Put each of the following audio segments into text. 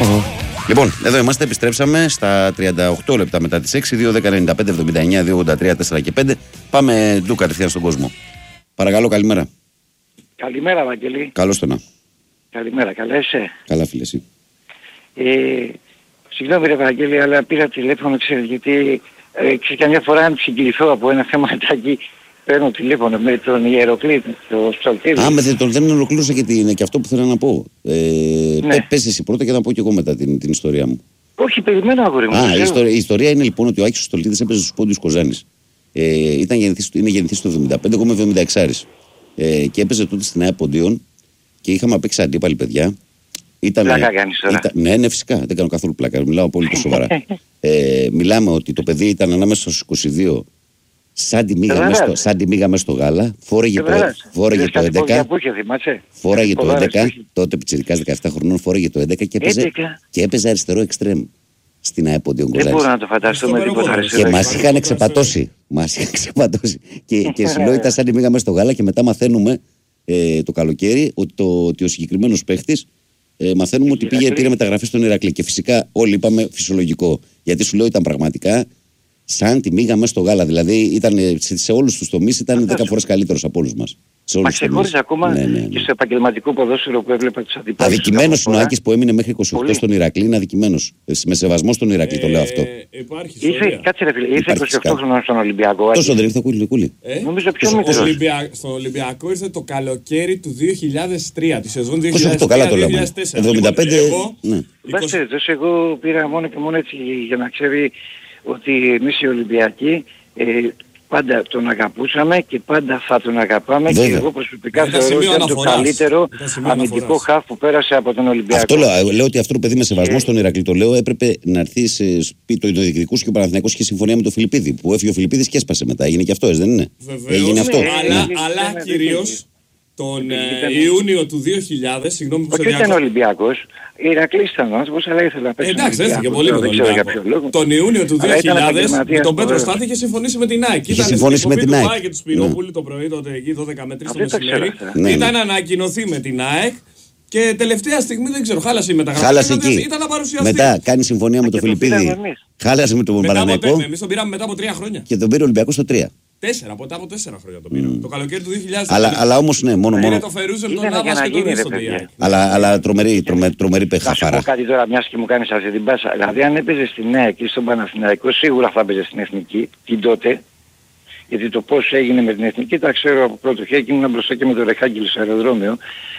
Λοιπόν, εδώ είμαστε, επιστρέψαμε στα 38 λεπτά μετά τις 6, 2-10-95-79, 2-83, 4 και 5. Πάμε του κατευθείαν στον κόσμο. Παρακαλώ, καλημέρα. Καλημέρα, Βαγγέλη. Καλώς το να. Καλημέρα, καλά είσαι? Καλά, φίλε, εσύ. Συγγνώμη ρε Βαγγέλη, αλλά πήρα τηλέφωνο, ξέρεις, γιατί καμιά φορά αν συγκινηθώ από ένα θεματάκι, παίρνω τηλέφωνο με τον Ιεροκλή, το Ψαλτίδη. Δεν ολοκλήρωσα και είναι και αυτό που θέλω να πω. Ναι. Πες εσύ πρώτα και να πω και εγώ μετά την ιστορία μου. Όχι, περιμένω αγόρι μου. Η ιστορία είναι λοιπόν ότι ο Άκης ο Στολτίδης έπαιζε στους Πόντιους Κοζάνης. Είναι γεννηθής το 75, εγώ είμαι 76. Και έπαιζε τότε στην ΑΕΠ Ποντίων και είχαμε παίξει αντίπαλοι παιδιά. Πλάκα κάνεις τώρα. Ναι, φυσικά, δεν κάνω καθόλου πλάκα, μιλάω απόλυτα σοβαρά. Μιλάμε ότι το παιδί ήταν ανάμεσα στους 22, σαν τη μίγα μέσα στο γάλα, φόρεγε το 11, φόραγε το 11, τότε πιτσιρικάς 17 χρονών, φόρεγε το 11 και έπαιζε αριστερό εξτρέμ στην ΑΕΠ Ποντίων Κοζάνης. Δεν μπορώ να το φανταστούμε τίποτα αριστερό. Και μας είχαν ξεπατώσει. Και σου λέω ήταν σαν τη μίγα μέσα στο γάλα και μετά μαθαίνουμε το καλοκαίρι ότι ο συγκεκριμένος παίχτης μαθαίνουμε ότι πήρε μεταγραφή στον Ηρακλή. Και φυσικά όλοι είπαμε φυσιολογικό. Γιατί σου λέω ήταν πραγματικά σαν τη μίγα μέσα στο γάλα. Δηλαδή ήταν, σε όλους τους τομείς ήταν 10 φορές καλύτερος από όλους μας. Μα ξεχώριζε ακόμα και στο επαγγελματικό ποδόσφαιρο που έβλεπα τους αντιπάλους. Αδικημένος είναι ο Άκης που έμεινε μέχρι 28 στον Ηρακλή. Είναι αδικημένος. Με σεβασμό στον Ηρακλή το λέω αυτό. Κάτσε ρε φίλε, ήρθε 28 χρονών στον Ολυμπιακό. Τόσο δεν ήρθε κούλι. Νομίζω πιο μικρός. Στον Ολυμπιακό ήρθε το καλοκαίρι του 2003, τη σεζόν 2003-2004. 75. Εγώ πήρα μόνο και μόνο έτσι για να ξέρει ότι εμείς οι Ολυμπιακοί πάντα τον αγαπούσαμε και πάντα θα τον αγαπάμε. Βέβαια. Και εγώ προσωπικά θεωρώ ότι είναι το καλύτερο αμυντικό χαφ που πέρασε από τον Ολυμπιακό. Αυτό λέω ότι αυτό το παιδί με σεβασμό στον Ηρακλή το λέω έπρεπε να έρθει το διεκδικούσε και ο Παναθηναϊκός είχε συμφωνία με τον Φιλιππίδη. Που έφυγε ο Φιλιππίδης και έσπασε μετά. Έγινε και αυτό, δεν είναι? Έγινε αυτό. Αλλά κυρίως τον Ιούνιο του 2000, συγγνώμη που σε διακόπτω. Όχι ήταν Ολυμπιακός, Ηρακλής ήταν άνθρωπος, αλλά ήθελα να παίξει. Εντάξει, έφυγε πολύ με τον Ολυμπιακό. Τον Ιούνιο του 2000 με τον Πέτρο Στάθη είχε συμφωνήσει με την ΑΕΚ. Είχε συμφωνήσει με την ΑΕΚ. Και του Σπυρόπουλου το πρωί, τότε εκεί 12 με 3 το μεσημέρι. Ήταν να ανακοινωθεί με την ΑΕΚ. Και τελευταία στιγμή δεν ξέρω, χάλασε η μεταγραφή. Χάλασε εκεί. Ήταν να παρουσιαστεί. Μετά κάνει συμφωνία με τον Φιλιππίδη. Χάλασε με τον Παναθηναϊκό. Εμείς τον πήραμε μετά από 3 χρόνια. Και τον πήρε ο Ολυμπιακός στο 3. 4 χρόνια το πήρα. Το καλοκαίρι του 2000. Αλλά όμως ναι, μόνο. Είναι το Φερούζεν, τον Νάβας και τον Ρίστον. Αλλά τρομερή παιχαφάρα. Θα πω κάτι τώρα, μιας και μου κάνεις αυτή την πάσα. Δηλαδή αν έπαιζε στην ΑΕΚ ή στον Παναθηναϊκό, σίγουρα θα έπαιζε στην Εθνική την τότε. Γιατί το πώς έγινε με την Εθνική τα ξέρω από πρώτο χέρι και ήμουν μπροστά και με το Ρεχάγγελο στο αεροδρόμιο.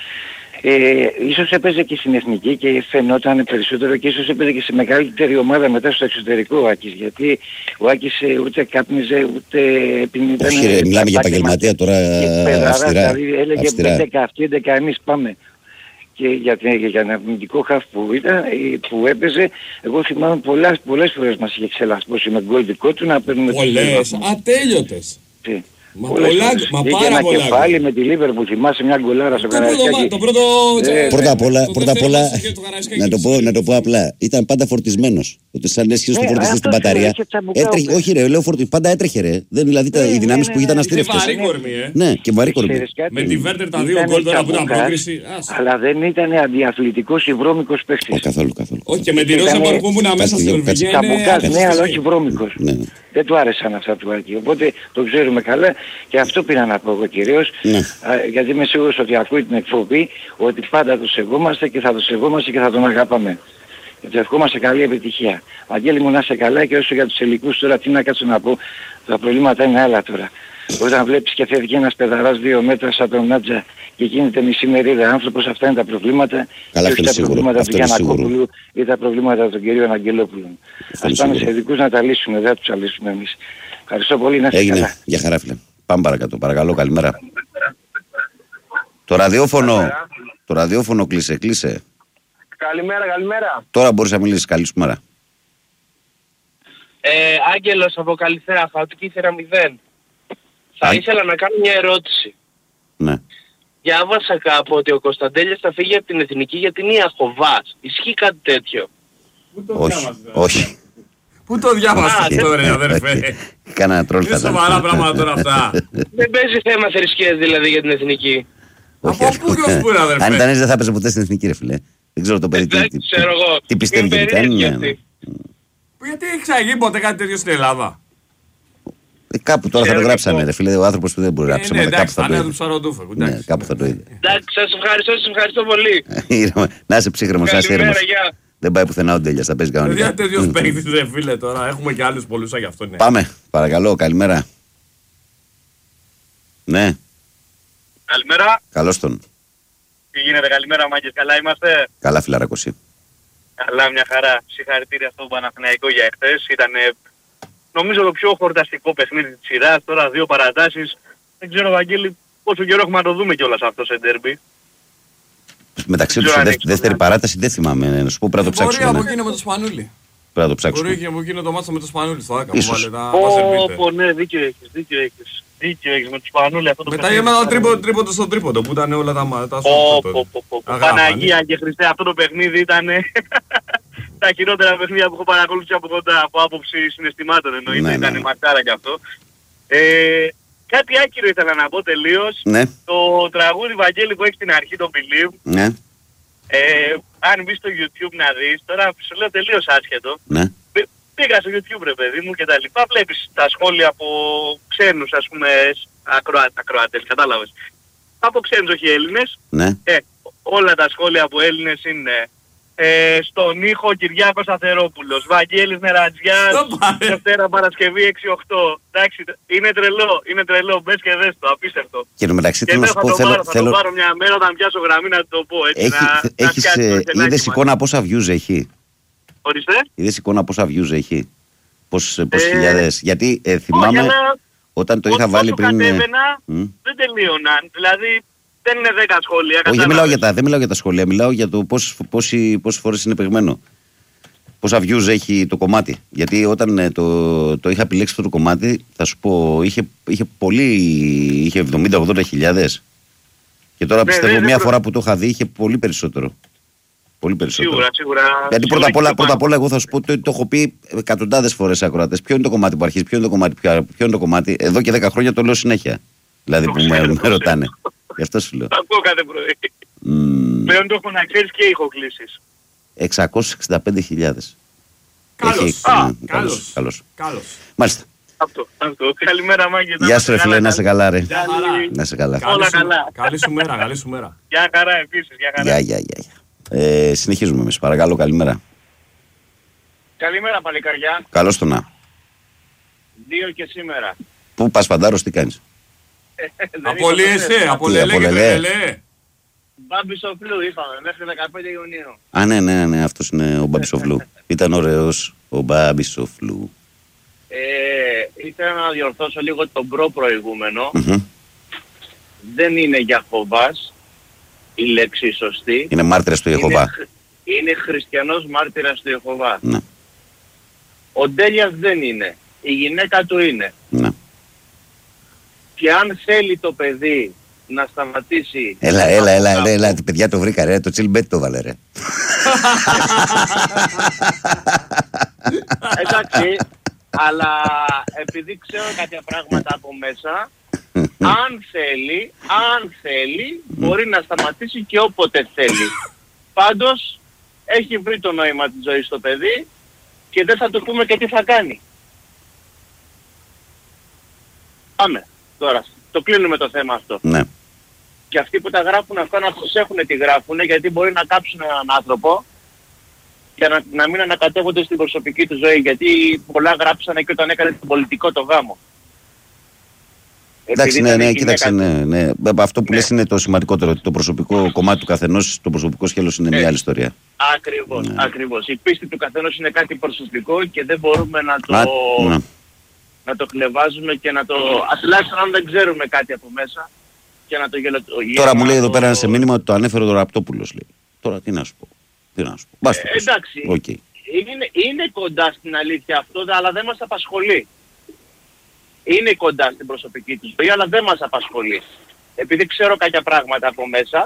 Ίσως έπαιζε και στην Εθνική και φαινόταν περισσότερο και ίσως έπαιζε και σε μεγαλύτερη ομάδα μετά στο εξωτερικό ο Άκης, γιατί ο Άκης ούτε κάπνιζε ούτε επινδύταν. Όχι ρε, μιλάμε για επαγγελματία τώρα αυστηρά. Δηλαδή έλεγε 11 αυτοί, 11 εμείς πάμε. Και για ένα αμυντικό χαφ που έπαιζε, εγώ θυμάμαι πολλές φορές μας είχε ξελασπώσει με γκολ δικό του να παίρνουμε πολλές, ατέλειωτες. Μα πάρα ένα πολλά. κεφάλι με τη Λίβερπουλ, θυμάσαι μια γκολάρα στο Καραϊσκάκι. Πρώτα απ' όλα, να το πω απλά, ήταν πάντα φορτισμένος. Ότι σαν έσχυσε το φορτιστή στην μπαταρία. Όχι ρε, λέω φορτισμένο, πάντα έτρεχε ρε. Δηλαδή οι δυνάμεις που ήταν αστήρευτες. Ναι, και βαρύ κορμί. Με τη Βέρτερ τα 2 γκολ τώρα που ήταν πρόκριση. Αλλά δεν ήταν αντιαθλητικός ή βρώμικος παίχτης. Καθόλου. Όχι, και με τη Ρώσα που ήμουν μέσα στην Ορβηγία. Καμπουκάς, ναι, αλλά όχι βρώμικος. Δεν του άρεσαν αυτά του Άκη. Οπότε το ξέρουμε καλά και αυτό πήρα να πω εγώ κυρίως. Γιατί είμαι σίγουρος ότι ακούει την εκπομπή ότι πάντα το σεβόμαστε και θα το σεβόμαστε και θα τον αγαπάμε. Και του ευχόμαστε καλή επιτυχία. Αγγέλη μου να είσαι καλά και όσο για τους ελικούς τώρα τι να κάτσω να πω. Τα προβλήματα είναι άλλα τώρα. Όταν βλέπεις και φεύγει ένας παιδαράς 2 μέτρα σαν τον Νάτζα και γίνεται μισή μερίδα άνθρωπος, αυτά είναι τα προβλήματα. Καλά, και όχι τα προβλήματα του Γιαννακόπουλου ή τα προβλήματα των κυρίων Αγγελόπουλων. Ας πάμε σε ειδικούς να τα λύσουμε, δεν θα τους τα λύσουμε εμείς. Ευχαριστώ πολύ, να είστε καλά. Για χαρά φίλε. Πάμε παρακάτω, παρακαλώ, καλημέρα. Το ραδιόφωνο κλείσε. Καλημέρα. Τώρα μπορείς να μιλήσεις, καλή σου μέρα. Άγγελος από Καλυθέα, Χαοτική Θέρα 0. Θα ήθελα να κάνω μια ερώτηση. Ναι. Διάβασα κάπου ότι ο Κωνσταντέλιας θα φύγει από την Εθνική για την Ιαχωβάς. Ισχύει κάτι τέτοιο? Όχι. Πού το διάβασες αυτό ρε αδερφέ? Κάνα τρόλ. Είναι σοβαρά πράγματα τώρα αυτά. Δεν παίζει θέμα θρησκείας δηλαδή για την Εθνική? Από πού και ως πού ρε αδερφέ? Αν ήταν έτσι δεν θα έπαιζε ποτέ στην Εθνική ρε φίλε. Δεν ξέρω το παιδί τι πιστεύει και τι κάνει. Γιατί έχει ξαναγίνει ποτέ κάτι τέτοιο στην Ελλάδα? Κάπου τώρα θα το γράψανε, ρε φίλε. Ο άνθρωπος που δεν μπορεί να γράψει. Εντάξει, θα είναι του Ψαροντούφα. Κάπου θα το είδε. Εντάξει, σας ευχαριστώ πολύ. Να είσαι ψύχρεμος, να είσαι ήρεμος. Δεν πάει πουθενά ο Ντέλιας, θα παίζει κανονικά. Δεν τέτοιος παίκτης, ρε φίλε, τώρα. Έχουμε και άλλους πολλούς σαν γι' αυτό. Πάμε, παρακαλώ, καλημέρα. Ναι. Καλημέρα. Καλώς τον. Τι γίνεται, καλημέρα Μάγκες, καλά είμαστε? Καλά φιλαράκωση. Καλά, μια χαρά. Συγχαρητήρια στον Παναθηναϊκό για εχθές. Ήταν νομίζω το πιο χορταστικό παιχνίδι της σειράς. Τώρα 2 παρατάσεις. Δεν ξέρω, Βαγγέλη, πόσο καιρό έχουμε να το δούμε κιόλας αυτό σε ντέρμπι. Μεταξύ τους δεύτερη παράταση δεν θυμάμαι. Να σου πω πρέπει να το ψάξουμε. Μπορεί από εκείνο με το Σπανούλι. Πρέπει να το ψάξουμε. Μπορεί και από εκείνο το μάτσο με το Σπανούλι στο Άκα. Ναι, δίκιο έχεις. Δίκιο έχεις με το Σπανούλι αυτό το παιχνίδι. Μετά για τρίποντο στο τρίποντο που ήταν όλα τα Παναγία και Χριστέ, αυτό το παιχνίδι ήταν τα χειρότερα παιχνίδια που έχω παρακολουθήσει από κοντά, από άποψη συναισθημάτων εννοείται, ήταν ματσάρα κι αυτό. Κάτι άκυρο ήθελα να πω τελείως. Ναι. Το τραγούδι Βαγγέλη που έχει στην αρχή, το Believe. Ναι. Αν μπεις στο YouTube να δεις, τώρα σου λέω τελείως άσχετο. Ναι. Πήγα στο YouTube ρε παιδί μου και τα λοιπά, βλέπεις τα σχόλια από ξένους ας πούμε ακροατές, κατάλαβες. Από ξένους όχι Έλληνες. Ναι. Όλα τα σχόλια από Έλληνες είναι στον ήχο Κυριάκος Σταθερόπουλος, Βαγγέλης Νερατζιάς, Δευτέρα Παρασκευή 6-8. Εντάξει, είναι τρελό, μπες και δες το, απίστευτο. Και μεταξύ θέλω να σου πω, θα το πάρω μια μέρα όταν πιάσω γραμμή να το πω έτσι. Είδες εικόνα πόσα views έχει? Ορίστε. Είδες εικόνα πόσα views έχει? Πόσες χιλιάδες? Γιατί θυμάμαι όταν το είχα βάλει πριν... δεν τελείωναν, δηλαδή... Δεν είναι 10 σχόλια. Όχι, δεν μιλάω για τα σχόλια, μιλάω για το πόσες φορές είναι παιγμένο. Πόσα views έχει το κομμάτι. Γιατί όταν το είχα επιλέξει αυτό το κομμάτι, θα σου πω, είχε 70-80 χιλιάδες. Και τώρα πιστεύω μια φορά που το είχα δει είχε πολύ περισσότερο. Πολύ περισσότερο. Σίγουρα. Γιατί πρώτα απ' όλα εγώ θα σου πω το έχω πει εκατοντάδες φορές σε ακροατές. Ποιο είναι το κομμάτι που αρχίζει, ποιο είναι το κομμάτι. Εδώ και 10 χρόνια το λέω συνέχεια. Δηλαδή που με ρωτάνε. Γι' αυτό σου λέω. Θα ακούω κάθε πρωί. Πλέον το έχω να ξέρεις και ηχοκλήσεις. 665.000. Καλώς. Μάλιστα. Αυτό. Καλημέρα Μάγκη. Γεια σου ρε φίλε, να σε καλά ρε. Να σε καλά. Όλα καλά. Καλή σου μέρα. Γεια χαρά επίσης. Γεια. Συνεχίζουμε εμείς. Παρακαλώ, καλημέρα. Καλημέρα παλικαριά. Καλώς το να. 2 και σήμερα. Πού πας Φαντάρος, τι κάνεις? Απολύεσαι, απολελέ. Μπάμπισοφλού είπαμε, μέχρι 15 Ιουνίου. Ναι, αυτός είναι ο Μπάμπισοφλού. Ήταν ωραίος ο Μπάμπισοφλού. Ήθελα να διορθώσω λίγο τον προηγούμενο. Δεν είναι Γιαχωβάς η λέξη σωστή. Είναι μάρτυρας του Ιεχωβά. Είναι χριστιανός μάρτυρας του Ιεχωβά. Ναι. Ο Ντέλιας δεν είναι. Η γυναίκα του είναι. Ναι. Και αν θέλει το παιδί να σταματήσει... Έλα, παιδιά το βρήκα ρε, το τσιλμπέτ το βάλε ρε. Εντάξει, αλλά επειδή ξέρω κάποια πράγματα από μέσα, αν θέλει, μπορεί να σταματήσει και όποτε θέλει. Πάντως, έχει βρει το νόημα της ζωής στο παιδί και δεν θα του πούμε και τι θα κάνει. Πάμε. Τώρα, το κλείνουμε το θέμα αυτό. Ναι. Και αυτοί που τα γράφουν αυτά να προσέχουν τι γράφουν, γιατί μπορεί να κάψουν έναν άνθρωπο και να μην ανακατεύονται στην προσωπική του ζωή. Γιατί πολλά γράψανε και όταν έκανε το πολιτικό το γάμο. Εντάξει, ναι, κοίταξε, ναι. Αυτό που λες είναι το σημαντικότερο, ότι το προσωπικό κομμάτι του καθενός, το προσωπικό σκέλος είναι μια άλλη ιστορία. Ακριβώς. Η πίστη του καθενός είναι κάτι προσωπικό και δεν μπορούμε να το κλεβάζουμε και να το... Τουλάχιστον αν δεν ξέρουμε κάτι από μέσα και να το γελοτολογήσουμε. Τώρα μου λέει εδώ πέρα σε μήνυμα ότι το ανέφερε ο Ραπτόπουλος, λέει. Τώρα τι να σου πω. Εντάξει, okay. είναι κοντά στην αλήθεια αυτό, αλλά δεν μας απασχολεί. Είναι κοντά στην προσωπική του ζωή, αλλά δεν μας απασχολεί. Επειδή ξέρω κάποια πράγματα από μέσα,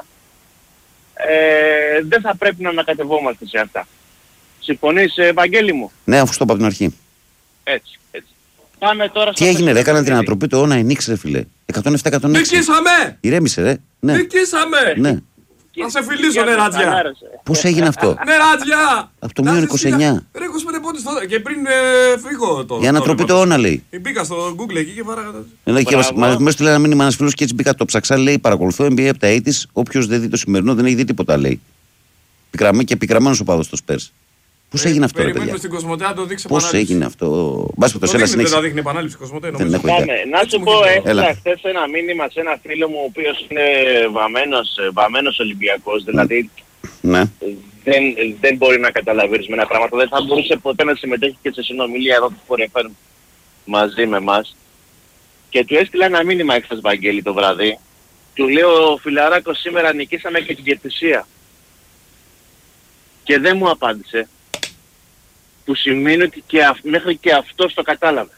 δεν θα πρέπει να ανακατευόμαστε σε αυτά. Συμφωνείς, Βαγγέλη μου? Ναι, αφού στο είπα από την αρχή. Έτσι. Πάμε τώρα. Τι έγινε ρε, έκανα την ανατροπή το Όνα Ενίξ ρε φίλε. 107-106. Νικήσαμε! Ηρέμησε ρε. Ναι. Νικήσαμε! Ναι. Να σε φιλήσω, νερατζιά. Πώς έγινε αυτό? Νερατζιά. Από το μείον 29. Ρε 25 πόντους τώρα και πριν φύγω το. Για ανατροπή το αιώνα λέει. Μπήκα στο Google εκεί και παρακάτω. Μέσα του λέει ένα μήνυμα ένας φίλος και έτσι μπήκα το ψαξά, λέει παρακολουθώ NBA από τα 80's, όποιος δεν δει το σημερινό δεν έχει δει τίποτα λέει. Και επικραμμένος ο παδός στο Spurs. Πώς έγινε αυτό ρε παιδιά? Στην Κοσμοτέ, το δείξει πώς έγινε αυτό? Μπας το δείχνει, δεν δείχνει επανάληψη Κοσμοτέ. Να σου πω, έστειλα χθες ένα μήνυμα σε ένα φίλο μου ο οποίος είναι βαμμένος Ολυμπιακός, δηλαδή ναι. δεν μπορεί να καταλάβει ορισμένα πράγματα, δεν θα μπορούσε ποτέ να συμμετέχει και σε συνομιλία εδώ που φορεφέρουν μαζί με εμάς. Και του έστειλα ένα μήνυμα εχθές Βαγγέλη το βράδυ. Του λέω φιλαράκο σήμερα νικήσαμε και την Κερτησία. Και δεν μου απάντησε. Που σημαίνει ότι μέχρι και αυτός το κατάλαβε.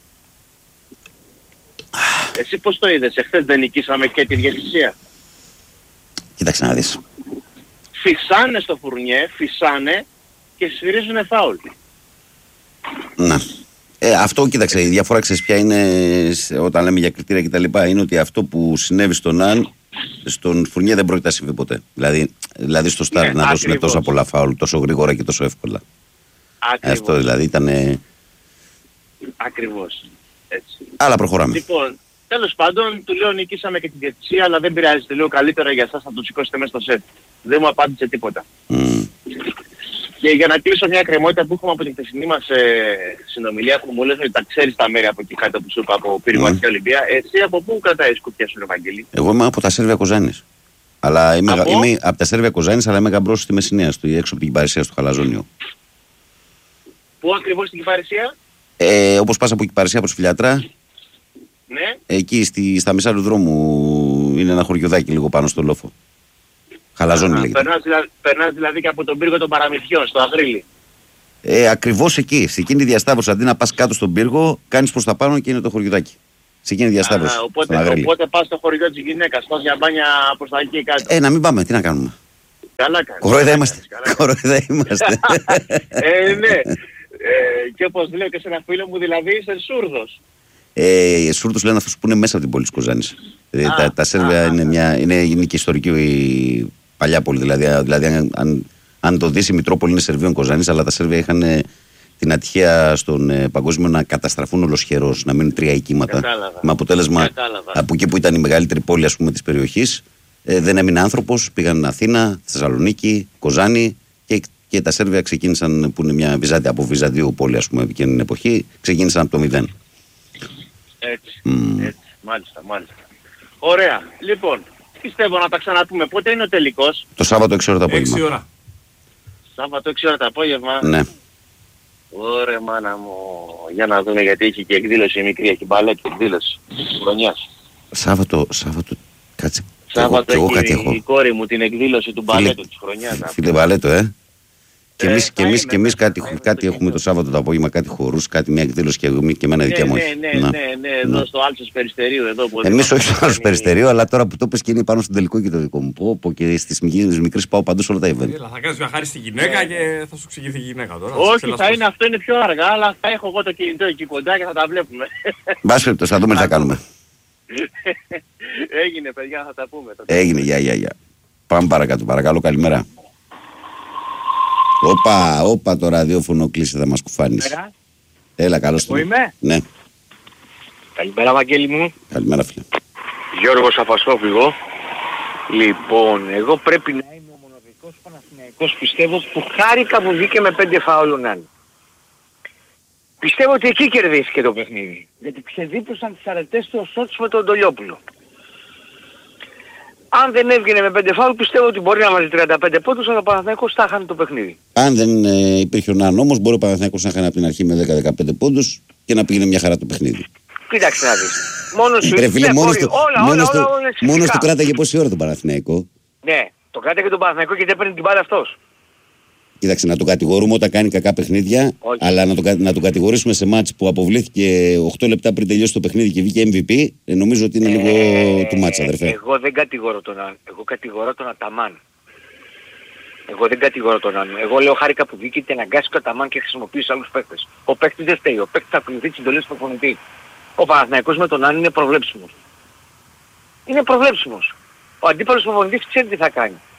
Εσύ πώς το είδες? Εχθές δεν νικήσαμε και την Κερτησία? Κοίταξε να δεις. Φυσάνε στο φουρνιέ, φυσάνε και σφυρίζουνε φάουλ. Να. Αυτό κοίταξε, η διαφορά ξέρεις ποια είναι όταν λέμε για κριτήρια κτλ. Είναι ότι αυτό που συνέβη στον Αν, στον Φουρνιέ δεν πρόκειται να συμβεί ποτέ. Δηλαδή στο Σταρ να δώσουν τόσα πολλά φάουλ, τόσο γρήγορα και τόσο εύκολα. Ακριβώς. Αυτό δηλαδή ήταν. Ακριβώς. Έτσι. Αλλά προχωράμε. Λοιπόν, τέλος πάντων, του λέω νικήσαμε και την Κερτησία, αλλά δεν πειράζει, λέω καλύτερα για εσάς να το σηκώσετε μέσα στο σετ. Δεν μου απάντησε τίποτα. Και για να κλείσω μια κρεμότητα που έχουμε από την χθεσινή μας συνομιλία που μου λες ότι τα ξέρεις τα μέρη από εκεί κάτω που σου είπα από Πυρηνική και Ολυμπία, εσύ από πού κρατάει σκουπιά σου, Ευαγγέλη? Εγώ είμαι από τα Σέρβια Κοζάνης. Αλλά είμαι από τα Σέρβια Κοζάνης, αλλά είμαι γαμπρός στη Μεσσηνία, έξω από την Κυπαρισία, στο Χαλαζόνιο. Πού ακριβώς στην Κυπαρισία? Όπως πας από Κυπαρισία, από τη Φιλιατρά. Ναι. Εκεί στα μισά του δρόμου είναι ένα χωριουδάκι λίγο πάνω στο λόφο. Χαλαζόνι λέγεται. Περνάς δηλαδή και από τον πύργο των Παραμυθιών, στο Αγρίλι. Ακριβώς εκεί. Σε εκείνη τη διασταύρωση, αντί να πας κάτω στον πύργο, κάνεις προς τα πάνω και είναι το χωριουδάκι. Σε εκείνη τη διασταύρωση. Οπότε πας στο χωριό της γυναίκας, πας για μπάνια προς τα εκεί κάτω. Να μην πάμε, τι να κάνουμε. Καλά κάνεις. Κορόιδα είμαστε. Ναι. Και όπως λέω και σε ένα φίλο μου, δηλαδή είσαι Σούρδος. Σούρδος λένε αυτούς που είναι μέσα από την πόλη της Κοζάνης. Τα Σέρβια είναι και ιστορική παλιά πόλη. Δηλαδή αν το δεις, η Μητρόπολη είναι Σερβίων Κοζάνης, αλλά τα Σέρβια είχαν την ατυχία στον παγκόσμιο να καταστραφούν ολοσχερός, να μείνουν 3 οικήματα. Με αποτέλεσμα από εκεί που ήταν η μεγαλύτερη πόλη, ας πούμε, της περιοχής, δεν έμεινε άνθρωπος, πήγαν Αθήνα, Θεσσαλονίκη, Κοζάνη και τα Σέρβια ξεκίνησαν, που είναι μια από Βυζαντίου πόλη, ας πούμε, εκείνη την εποχή, ξεκίνησαν από το 0. Έτσι. Μάλιστα. Ωραία. Λοιπόν, πιστεύω να τα ξαναπούμε. Πότε είναι ο τελικός? Το Σάββατο 6 ώρα το απόγευμα. 6 ώρα. Σάββατο 6 ώρα το απόγευμα. Ναι. Ωραία μάνα μου. Για να δούμε, γιατί έχει και εκδήλωση μικρή, έχει μπαλέτ εκδήλωση χρονιάς. Σάββατο, κάτσε. Σάββατο έχει η κόρη μου την εκδήλωση του μπαλέτου της χρονιάς. Φίλε μπαλέτο, Και εμείς κάτι έχουμε το Σάββατο το απόγευμα, κάτι χορούς, μια εκδήλωση και εμένα δικιά μου. Ναι, εδώ στο Άλσος Περιστερίου. Εμείς όχι στο Άλσος Περιστερίου, αλλά τώρα που το πες και είναι πάνω στον τελικό και το δικό μου. Πω και στις μικρές πάω παντού σε όλα τα event. Θα κάνεις μια χάρη στη γυναίκα και θα σου εξηγηθεί η γυναίκα τώρα. Όχι, αυτό είναι πιο αργά, αλλά θα έχω εγώ το κινητό εκεί κοντά και θα τα βλέπουμε. Μπας περιπτώσει, θα δούμε τι θα κάνουμε. Έγινε παιδιά, θα τα πούμε. Έγινε, γεια. Πάμε παρακάτω, παρακαλώ, καλημέρα. Όπα το ραδιόφωνο κλείσει, θα μας κουφάνεις. Έλα, καλώς το. Είμαι. Ναι. Καλημέρα Βαγγέλη μου. Καλημέρα φίλε. Γιώργος Αφαστόφυγο. Λοιπόν, εγώ πρέπει να είμαι ο μοναδικός Παναθηναϊκός, πιστεύω, που χάρηκα που βγήκε με 5 φάουλ ο Αν. Πιστεύω ότι εκεί κερδίστηκε το παιχνίδι. Γιατί ξεδίπλωσαν τις αρετές του ο Σότς με τον Ντολιόπουλο. Αν δεν έβγαινε με 5 φάουλ, πιστεύω ότι μπορεί να βάζει 35 πόντους, αλλά ο Παναθηναϊκός θα χάνει το παιχνίδι. Αν δεν υπήρχε ο Ναν όμως, μπορεί ο Παναθηναϊκός να χάνει από την αρχή με 10-15 πόντους και να πήγαινε μια χαρά το παιχνίδι. Κοίταξε να δεις. Μόνος σου, μόνος του κράταγε πόση ώρα τον Παναθηναϊκό. Ναι, το κράταγε τον Παναθηναϊκό γιατί έπαιρνε την μπάλα αυτός. Κοίταξε, να τον κατηγορούμε όταν κάνει κακά παιχνίδια, αλλά να τον κατηγορήσουμε σε μάτς που αποβλήθηκε 8 λεπτά πριν τελειώσει το παιχνίδι και βγήκε MVP, νομίζω ότι είναι λίγο του μάτσα, αδερφέ. Εγώ δεν κατηγορώ τον Αν, εγώ κατηγορώ τον Αταμάν. Εγώ δεν κατηγορώ τον Αν. Εγώ λέω χάρηκα που βγήκε και αναγκάστηκε ο Αταμάν και χρησιμοποίησε άλλους παίκτες. Ο παίκτης δεν φταίει, ο παίκτης θα ακολουθεί τις εντολές του προπονητή. Ο Παναθηναϊκός με τον Αν είναι προβλέψιμος. Είναι προβλέψιμος. Ο αντίπαλος προπονητής ξέρει τι θα κάνει.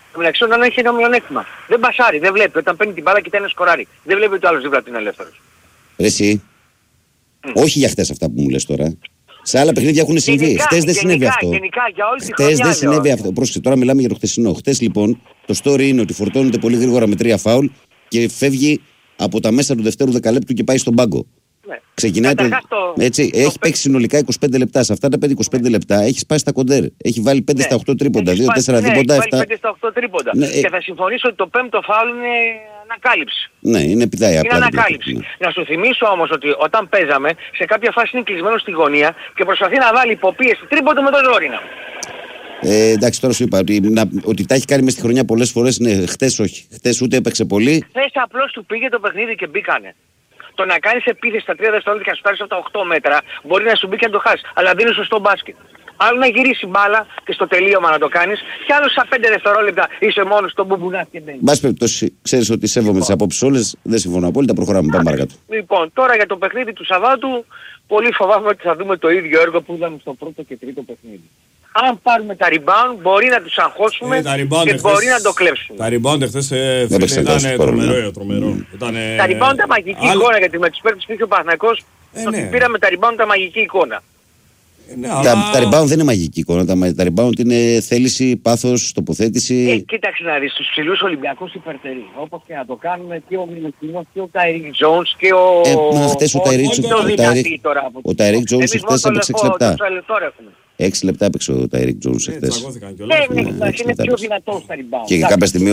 μεταξύ των άλλων έχει ένα μειονέκτημα. Δεν πασάρει, δεν βλέπει. Όταν παίρνει την μπάλα και ήταν σκοράρει. Δεν βλέπει ότι ο άλλος δίπλα του είναι ελεύθερος. Εσύ. Όχι για χτες αυτά που μου λες τώρα. Σε άλλα παιχνίδια έχουν συμβεί. Χτες δεν συνέβη αυτό. Χτες δεν συνέβη αυτό. Πρόσεχε, τώρα μιλάμε για το χτεσινό. Χτες λοιπόν το story είναι ότι φορτώνεται πολύ γρήγορα με 3 φάουλ και φεύγει από τα μέσα του δευτέρου δεκαλέπτου και πάει στον πάγκο. Ναι. Ξεκινάει έτσι, έχει παίξει συνολικά 25 λεπτά. Σε αυτά τα 5-25 λεπτά έχει πάει στα κοντέρ. Έχει βάλει 5 στα 8 τρίποντα, 2-4 δίποντα, 7. Έχει βάλει 5 στα 8 τρίποντα. Ναι, και θα συμφωνήσω ότι το πέμπτο φάουλ είναι ανακάλυψη. Ναι, είναι πηδάει απλά. Είναι ανακάλυψη. Ναι. Να σου θυμίσω όμως ότι όταν παίζαμε, σε κάποια φάση είναι κλεισμένο στη γωνία και προσπαθεί να βάλει υποπίεση τρίποντο με το ζόρινα. Εντάξει, τώρα σου είπα ότι τα έχει κάνει μες στη χρονιά πολλές φορές. Ναι, χτες όχι. Χτες ούτε έπαιξε πολύ. Χτες απλώς του πήγε το παιχνίδι και μπήκανε. Το να κάνεις επίθεση στα 3 δευτερόλεπτα και να σου πάρεις από τα 8 μέτρα μπορεί να σου μπει και να το χάσεις. Αλλά δεν είναι σωστό μπάσκετ. Άλλο να γυρίσει μπάλα και στο τελείωμα να το κάνεις, και άλλο στα 5 δευτερόλεπτα είσαι μόνος στον μπουμπουνά και μπαίνεις. Μπας περιπτώσει, ξέρεις ότι σέβομαι τις απόψεις όλες, δεν συμφωνώ απόλυτα, προχωράμε, πάμε παρακάτω. Λοιπόν, τώρα για το παιχνίδι του Σαββάτου, πολύ φοβάμαι ότι θα δούμε το ίδιο έργο που είδαμε στο πρώτο και τρίτο παιχνίδι. Αν πάρουμε τα rebound μπορεί να τους αγχώσουμε και μπορεί να το κλέψουμε. Τα rebound χθες ήταν τρομερό. Τα rebound ήταν μαγική εικόνα, γιατί με τους παίκτες που είχε ο Παναθηναϊκός πήραμε τα rebound ήταν μαγική εικόνα. Τα rebound δεν είναι μαγική εικόνα, τα rebound είναι θέληση, πάθος, τοποθέτηση. Κοίταξε να δεις, τους ψηλούς Ολυμπιακούς υπερτερεί. Όπως και να το κάνουμε και ο Μιλουτίνος και ο Ταϊρίκ Τζόουνς και ο... Χτες ο Ταϊρίκ Τζόουνς χτες έπαιξε 6 λεπτά. 6 λεπτά έπαιξε ο Ταϊρίκ Τζόουνς χτες. Είναι πιο δυνατός στα rebound. Και κάποια στιγμή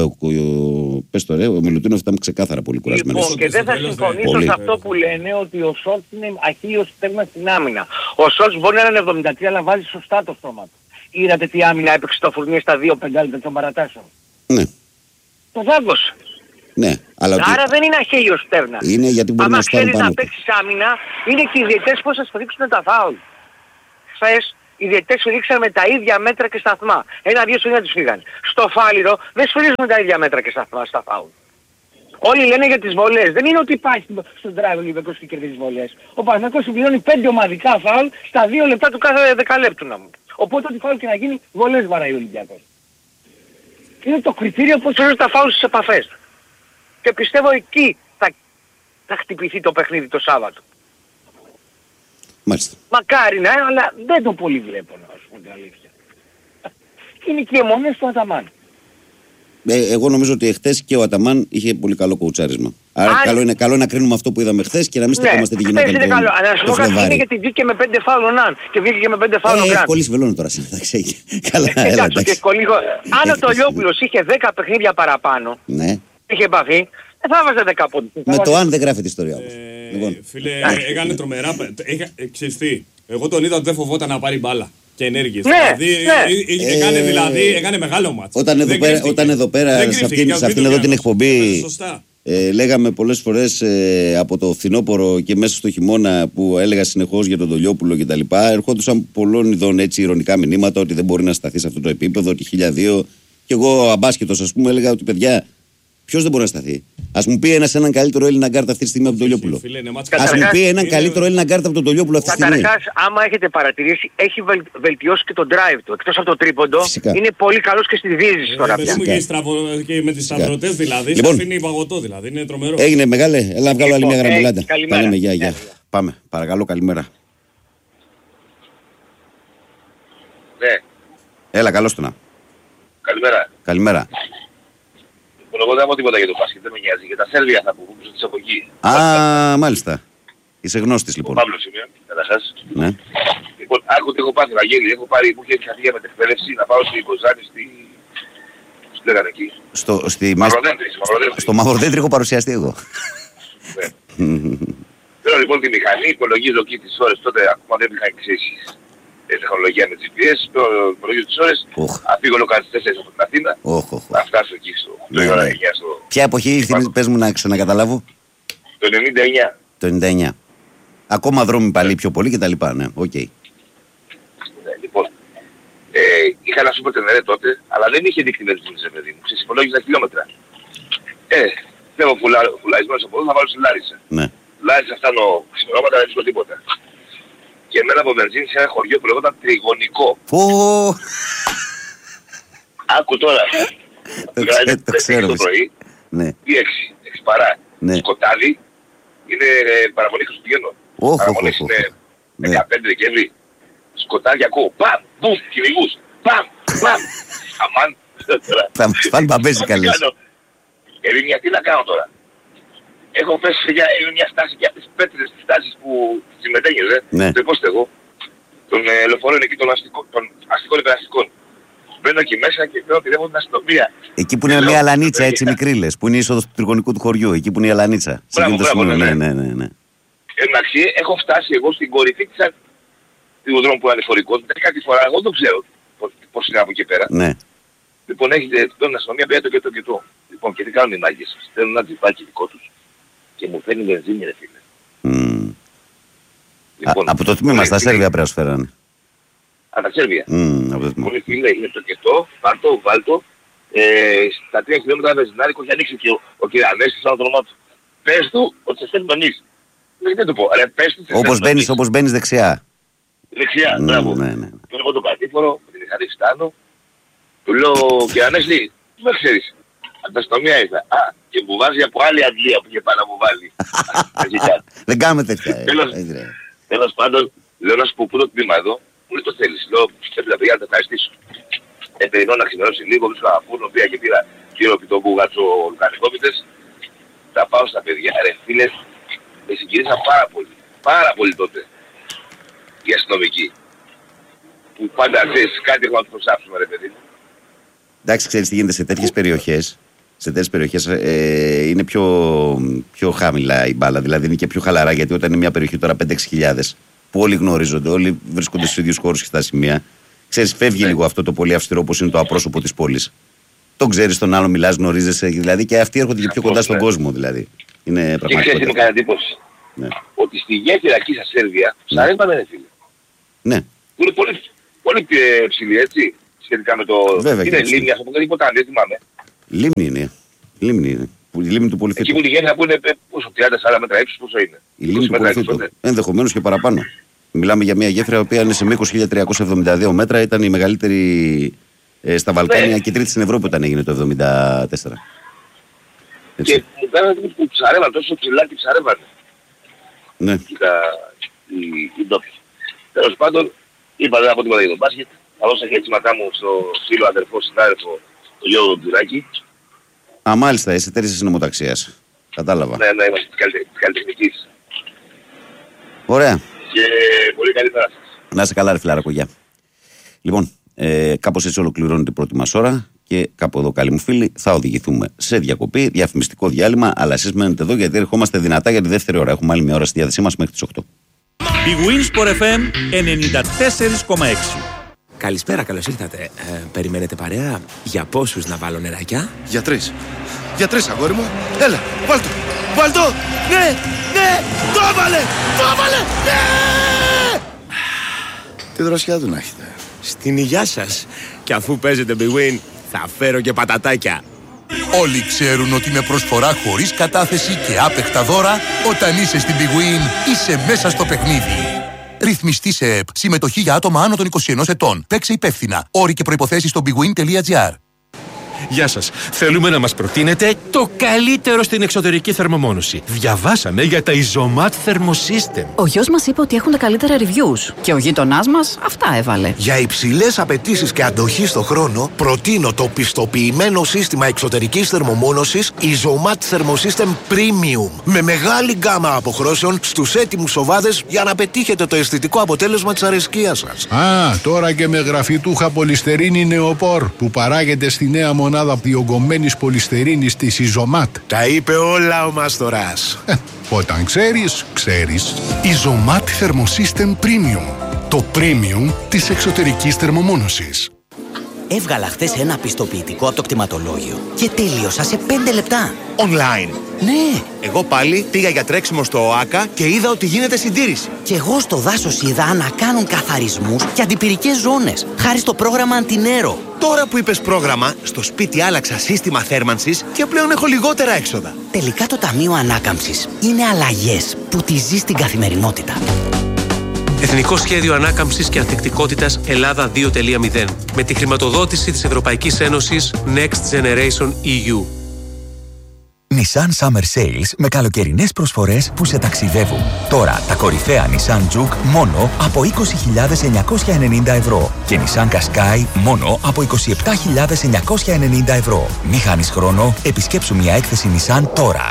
ο Μιλουτίνος ήταν ξεκάθαρα πολύ κουρασμένος. Και δεν θα συμφωνήσω σε αυτό που λένε ότι ο Σόλτς είναι αχίλιος τέρμα στην άμυνα. Ο Σόλτς μπορεί να είναι 73 αλλά βάζει σωστά το στόμα του. Είδατε τι άμυνα έπαιξε το Φουρνιέ στα 2 πεντάλεπτα των παρατάσεων. Ναι. Το δάγκωσε. Ναι, αλλά άρα δεν είναι αχίλιος τέρνα. Είναι γιατί μπορεί να στάρει πάνω. Αν ξέρεις να παίξεις άμυνα, είναι και οι διαιτές πώς θα σου ρίξουν τα φάουλ. Χθες οι διαιτές σου ρίξαν με τα ίδια μέτρα και σταθμά. 1-2 σφυρίγια τους φύγαν. Στο Φάληρο δεν σφυρίζουν τα ίδια μέτρα και σταθμά στα φάουλ. Όλοι λένε για τις βολές. Δεν είναι ότι υπάρχει στον drive ο Ολυμπιακός και κερδίζει βολές. Ο Παναθηναϊκός συμπληρώνει 5 ομαδικά φάουλ στα 2 λεπτά του κάθε δεκαλέπτου να μου. Οπότε ό,τι φάουλ και να γίνει, βολές βαράει ο Ολυμπιακός. Είναι το κριτήριο πώς σώζουν τα φάουλ στις επαφές. Και πιστεύω εκεί θα χτυπηθεί το παιχνίδι το Σάββατο. Μάλιστα. Μακάρι να είναι, αλλά δεν το πολύ βλέπω να σου πω την αλήθεια. Είναι και οι αιμονές του Αταμάν. Εγώ νομίζω ότι χθες και ο Αταμάν είχε πολύ καλό κοουτσάρισμα. Άρα καλό είναι να κρίνουμε αυτό που είδαμε χθες και να μην στεκόμαστε τι γινόταν το Φλεβάρι. Αλλά να σου πω κάτι, είναι γιατί βγήκε με 5 φάουλ ο Ναν και βγήκε και με 5 φάουλ ο Γκραντ. Πολύ σβελώνω τώρα εντάξει. Καλά, έλα, εντάξει. Αν ο Τολιόπουλος είχε 10 παιχνίδια παραπάνω, είχε επαφή, δεν θα έβαζε 10 πόντους. Με το αν δεν γράφει τη ιστορία όμως. Φίλε, έκανε τρομερά. Ξέρεις τι, εγώ τον είδα ότι δεν φοβόταν να πάρει μπάλα και ενέργειες. Δηλαδή έκανε μεγάλο μάτσο. Όταν εδώ πέρα σε αυτήν εδώ την εκπομπή λέγαμε πολλές φορές από το φθινόπωρο και μέσα στο χειμώνα που έλεγα συνεχώς για τον Τολιόπουλο κτλ. Ερχόντουσαν πολλών ειδών έτσι ηρωνικά μηνύματα ότι δεν μπορεί να σταθεί σε αυτό το επίπεδο, ότι 1002. Και εγώ αμπάσκετος ας πούμε έλεγα ότι παιδιά. Ποιος δεν μπορεί να σταθεί. Ας μου πει έναν καλύτερο Έλληνα γκάρτ αυτή τη στιγμή από τον Τολιόπουλο. Ας μου πει έναν καλύτερο Έλληνα γκάρτ από τον Τολιόπουλο αυτή τη στιγμή. Καταρχάς, άμα έχετε παρατηρήσει, έχει βελτιώσει και το drive του. Εκτός από το τρίποντο, είναι πολύ καλός και στη διείσδυση τώρα πια. Και με τις σταυρωτές δηλαδή, σε αφήνει παγωτό δηλαδή. Είναι τρομερό. Έγινε μεγάλε, έλα βγάλω άλλη μια γραμμουλάντα. Τα λέμε, γεια. Πάμε, παρακαλώ, καλημέρα. Ναι. Έλα, καλώς το να. Καλημέρα. Εγώ δεν έχω τίποτα για το μπάσκετ, δεν με νοιάζει. Για τα Σέρβια θα πούμε, της από εκεί. Μάλιστα. Είσαι γνώστης λοιπόν. Ο Παύλος είμαι, καταρχάς. Ναι. Λοιπόν, άκου τι έχω πάθει, Βαγγέλη. Έχω πάρει, μου είχε χαθεί για μετεκπαίδευση να πάω στη Κοζάνη, πώς λέγανε εκεί. Στο Μαυροδέντρι έχω παρουσιαστεί εγώ. Ναι. Θέλω λοιπόν τη μηχανή, υπολογίζω εκεί τις ώρες, τότε ακόμα δεν είχα εξήσεις. Τεχνολογία με GPS, προλογίζω τις ώρες, αφήγω κανείς 4 από την Αθήνα, θα φτάσω εκεί στο 9 στο... Ποια εποχή, πες μου να ξανακαταλάβω. Το 99. Το 99. Ακόμα δρόμοι παλί πιο πολύ και τα λοιπά, ναι, οκ. Λοιπόν, είχα ένα σούπερ τενερέ τότε, αλλά δεν είχε δείχνει βενζίνη, παιδί μου, υπολόγιζα χιλιόμετρα. Θέλω φουλαρισμένος από εδώ, θα βάλω στη Λάρισα. Ναι. Λάρισα φτάνω ξημερώματα, δεν βρίσκω τίποτα. Και εμένα από βενζίνη σε ένα χωριό που λεγόταν Τριγωνικό. Άκου τώρα. Το ξέρω. Το πρωί. Ναι. Ή 6 παρά. Ναι. Σκοτάδι είναι παραμονή Χριστουγέννων. Παραμονή είναι 15 Δεκέμβρη. Σκοτάδι ακούω. Παμ, μπουμ, κυνηγούς. Παμ, παμ. Αμάν. Θα μας φάνε μπαμπέζικα λες. Ερήμια, τι να κάνω τώρα. Έχω πέσει είναι μια στάση και αυτές τις πέτρες τις στάσεις που συμμετέχεις, ναι. Το υπόστε εγώ. Των λεωφορείων εκεί των αστικών υπεραστικών. Μπαίνω εκεί μέσα και παίρνω τηλέφωνο την αστυνομία. Εκεί που είναι μια αλανίτσα έτσι μικρή λες, που είναι η είσοδος του τριγωνικού του χωριού, εκεί που είναι η αλανίτσα. Μπράβο, ναι. Εντάξει, έχω φτάσει εγώ στην κορυφή του δρόμου που είναι ανηφορικός. Δεν κάτι φορά, εγώ δεν ξέρω πώς είναι από εκεί πέρα. Ναι. Λοιπόν, έχετε την αστυνομία, πήγε το και το. Λοιπόν, και τι κάνουν οι μάγκες. Στέλνουν ένα τζιπάκι δικό τους και μου φέρνει βενζίνη, ρε φίλε. Λοιπόν, από το τμήμα στα Σέρβια πρέπει να σου φέρανε. Από τα Σέρβια. Πολύ φίλε, είναι το κετό, πάρτο, βάλτο. Στα 3 χιλιόμετρα βενζινάρικο και ανοίξει και ο Κυρανέστης, σαν το όνομά του. Πες του ότι σε στέλνουμε εμείς. Δεν το πω, αλλά πες του. Όπως μπαίνεις δεξιά. Δεξιά, μπράβο. Παίρνω εγώ το κατήφορο, με την μηχανή φτάνω. Του λέω, Κυρανέστη, τι με ξέρεις. Από τα αστυνομία ήρθα. Και μου βάζει από άλλη αντλία που είχε πάει να μου βάλει. Δεν κάνουμε τέτοια. Τέλος πάντων, λέω να σου πω πού το τμήμα εδώ. Μου λέει το θέλεις. Λέω, πρέπει να πήγα να τα ευχαριστήσω. Περιμένω να ξημερώσει λίγο, βρίσκω ένα φούρνο, πήγα και πήρα κύριο πιτόκου γάτσο λουκανικόπιτες. Τα πάω στα παιδιά, ρε φίλες. Με συγκινήσαν πάρα πολύ. Πάρα πολύ τότε. Οι αστυνομικοί. Που πάντα ξέρεις κάτι έχω να τους προσάψουμε, ρε παιδί. Εντάξει, ξέρεις τι γίνεται σε τέτοιες περιοχές. Σε τέτοιες περιοχές είναι πιο χαμηλά η μπάλα, δηλαδή είναι και πιο χαλαρά, γιατί όταν είναι μια περιοχή τώρα 5-6 χιλιάδες που όλοι γνωρίζονται, όλοι βρίσκονται στους ίδιους χώρους και στα σημεία, ξέρεις, φεύγει λίγο αυτό το πολύ αυστηρό όπως είναι το απρόσωπο της πόλης. Τον ξέρεις, τον άλλο μιλάς, γνωρίζεσαι, δηλαδή και αυτοί έρχονται και πιο κοντά στον κόσμο, δηλαδή. Είναι πραγματικό. Και ξέρεις τι μου κάνει εντύπωση. Ότι στη γέφυρα εκεί στα Σέρβια, ψαρεύανε, ρε φίλε. Ναι. Που είναι πολύ ψηλή, έτσι, σχετικά με το... Βέβαια, είναι λίμνη, αυτό που δεν τίποτα, δεν θυμάμαι. Λίμνη είναι. Η λίμνη του Πολυφίτου. Εκεί που η γέφυρα που είναι πόσο, 30-40 μέτρα ύψος, πόσο είναι. Η λίμνη του Πολυφίτου. Ενδεχομένως και παραπάνω. Μιλάμε για μια γέφυρα που είναι σε μήκος 1372 μέτρα, ήταν η μεγαλύτερη στα Βαλκάνια και η τρίτη στην Ευρώπη όταν έγινε το 1974. Και μου κάνανε που ψαρεύαν τόσο ψηλά και ψαρεύανε. Ναι. Οι ντόπιοι. Τέλος πάντων, είπα δεν θα πω τίποτα για τον μπάσκετ. Θα δώσω χαιρετήματά μου στο φίλο αδερφό συνάδελφο, τον Γιώργο Ντουράκη. Μάλιστα, είσαι εταιρείας συνομοταξίας. Κατάλαβα. Ναι, είμαστε της καλλιτεχνικής. Ωραία. Και πολύ καλή θέρα σας. Να είσαι καλά, ρε φιλάρακο, γεια. Λοιπόν, κάπως έτσι ολοκληρώνεται η πρώτη μας ώρα και κάπου εδώ, καλοί μου φίλοι, θα οδηγηθούμε σε διακοπή, διαφημιστικό διάλειμμα, αλλά εσείς μένετε εδώ γιατί ερχόμαστε δυνατά για τη δεύτερη ώρα. Έχουμε άλλη μια ώρα στη διάθεσή μας μέχρι τις 8. Η Winsport FM 94,6. Καλησπέρα, καλώς ήρθατε. Περιμένετε παρέα? Για πόσους να βάλω νεράκια? Για 3. Για 3, αγόρι μου. Έλα, βάλτο. Βάλτο. Ναι, το έβαλε. Ναι. Τι δροσιά του να έχετε. Στην υγειά σας. Και αφού παίζετε Big Win, θα φέρω και πατατάκια. Όλοι ξέρουν ότι με προσφορά χωρίς κατάθεση και άπεχτα δώρα, όταν είσαι στην Big Win, είσαι μέσα στο παιχνίδι. Ρυθμιστή σε ΕΠ. Συμμετοχή για άτομα άνω των 21 ετών. Παίξε υπεύθυνα. Όροι και προϋποθέσεις στο bigwin.gr. Γεια σας. Θέλουμε να μας προτείνετε το καλύτερο στην εξωτερική θερμομόνωση. Διαβάσαμε για τα Isomat Thermosystem. Ο γιος μας είπε ότι έχουν τα καλύτερα reviews και ο γείτονάς μας αυτά έβαλε. Για υψηλές απαιτήσεις και αντοχή στο χρόνο, προτείνω το πιστοποιημένο σύστημα εξωτερικής θερμομόνωσης Isomat Thermosystem Premium. Με μεγάλη γκάμα αποχρώσεων στους έτοιμους σοβάδες για να πετύχετε το αισθητικό αποτέλεσμα της αρεσκίας σας. Τώρα και με γραφιτούχα πολυστερίνη νεοπόρ που παράγεται στη νέα μονάδα διογκωμένης πολυστερίνης της Isomat. Τα είπε όλα ο Μαστοράς. Όταν ξέρεις, ξέρεις. Isomat Thermosystem Premium. Το premium της εξωτερικής θερμομόνωσης. Έβγαλα χθες ένα πιστοποιητικό από το κτηματολόγιο και τελείωσα σε 5 λεπτά. Online. Ναι. Εγώ πάλι πήγα για τρέξιμο στο ΟΑΚΑ και είδα ότι γίνεται συντήρηση. Και εγώ στο δάσος είδα να κάνουν καθαρισμούς και αντιπυρικές ζώνες, χάρη στο πρόγραμμα Αντινέρο. Τώρα που είπες πρόγραμμα, στο σπίτι άλλαξα σύστημα θέρμανσης και πλέον έχω λιγότερα έξοδα. Τελικά το Ταμείο Ανάκαμψης είναι αλλαγές που τη ζεις στην καθημερινότητα. Εθνικό Σχέδιο Ανάκαμψης και Ανθεκτικότητας Ελλάδα 2.0. Με τη χρηματοδότηση της Ευρωπαϊκής Ένωσης Next Generation EU. Nissan Summer Sales με καλοκαιρινές προσφορές που σε ταξιδεύουν. Τώρα τα κορυφαία Nissan Juke μόνο από 20.990 ευρώ και Nissan Qashqai μόνο από 27.990 ευρώ. Μη χάνεις χρόνο, επισκέψου μια έκθεση Nissan τώρα.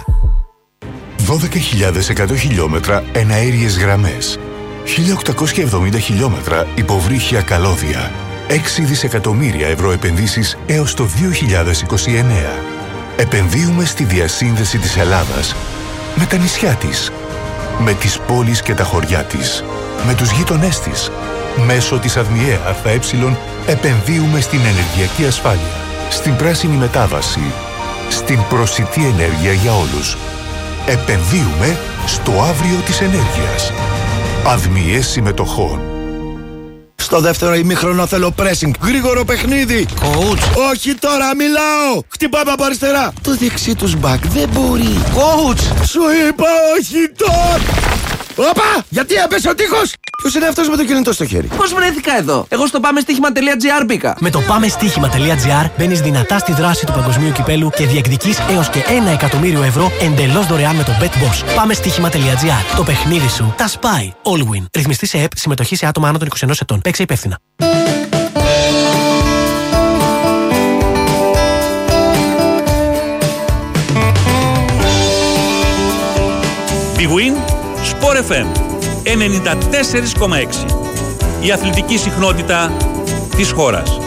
12.100 χιλιόμετρα εναέριες γραμμές. 1.870 χιλιόμετρα υποβρύχια καλώδια. 6 δισεκατομμύρια ευρώ επενδύσεις έως το 2029. Επενδύουμε στη διασύνδεση της Ελλάδας με τα νησιά της, με τις πόλεις και τα χωριά της, με τους γείτονές της. Μέσω της ΑΔΜΙΕ ΑΕ επενδύουμε στην ενεργειακή ασφάλεια, στην πράσινη μετάβαση, στην προσιτή ενέργεια για όλους. Επενδύουμε στο αύριο της ενέργειας. ΑΔΜΙΕ συμμετοχών. Στο δεύτερο ημίχρονο θέλω pressing. Γρήγορο παιχνίδι. Coach. Όχι τώρα, μιλάω. Χτυπάμε από αριστερά. Το δεξί τους μπακ δεν μπορεί. Coach. Σου είπα όχι τώρα. Όπα! Γιατί έπεσε ο τείχος! Ποιος είναι αυτός με το κινητό στο χέρι? Πώς βρέθηκα εδώ? Εγώ στο πάμεστοίχημα.gr μπήκα. Με το πάμεστοίχημα.gr μπαίνεις δυνατά στη δράση του παγκοσμίου κυπέλου και διεκδικείς έως και 1 εκατομμύριο ευρώ εντελώς δωρεάν με το BetBoss. Πάμεστοίχημα.gr. Το παιχνίδι σου τα σπάει. All win. Ρυθμιστή σε ΕΠ, συμμετοχή σε άτομα άνω των 21 ετών. Παίξε υπεύθυνα. Big Win, Sport FM 94,6. Η αθλητική συχνότητα της χώρας.